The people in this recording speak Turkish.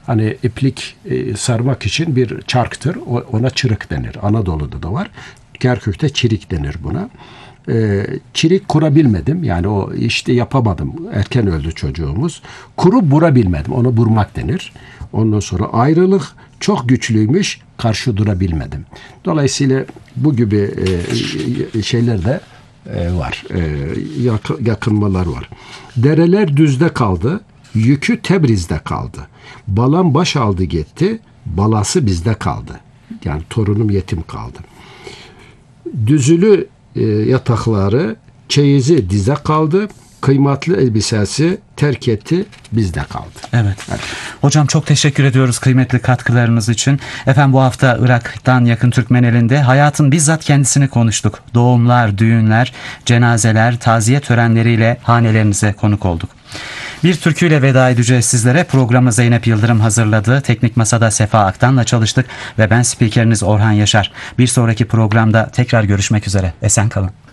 hani iplik sarmak için bir çarktır. Ona çırık denir. Anadolu'da da var. Kerkük'te çirik denir buna. Çirik kurabilmedim. Yani o işte yapamadım. Erken öldü çocuğumuz. Kuru burabilmedim. Ona burmak denir. Ondan sonra ayrılık çok güçlüymüş. Karşı durabilmedim. Dolayısıyla bu gibi şeyler de var. Yakınmalar var. Dereler düzde kaldı. Yükü Tebriz'de kaldı. Balam baş aldı gitti. Balası bizde kaldı. Yani torunum yetim kaldı. Düzülü yatakları, çeyizi dize kaldı. Kıymetli elbisesi terk etti, bizde kaldı. Evet. Hocam çok teşekkür ediyoruz kıymetli katkılarınız için. Efendim bu hafta Irak'tan Yakın Türkmen elinde hayatın bizzat kendisini konuştuk. Doğumlar, düğünler, cenazeler, taziye törenleriyle hanelerinize konuk olduk. Bir türküyle veda edeceğiz sizlere. Programı Zeynep Yıldırım hazırladı. Teknik Masada Sefa Aktan'la çalıştık ve ben spikeriniz Orhan Yaşar. Bir sonraki programda tekrar görüşmek üzere. Esen kalın.